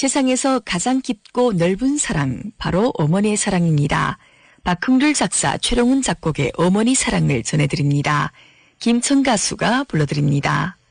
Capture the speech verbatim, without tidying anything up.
세상에서 가장 깊고 넓은 사랑, 바로 어머니의 사랑입니다. 박흥률 작사, 최룡훈 작곡의 어머니 사랑을 전해드립니다. 김천 가수가 불러드립니다.